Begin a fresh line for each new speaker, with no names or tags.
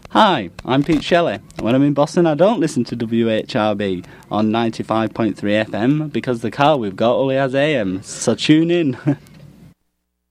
Hi, I'm Pete Shelley. When I'm in Boston, I don't listen to WHRB on 95.3 FM because the car we've got only has AM, so tune in.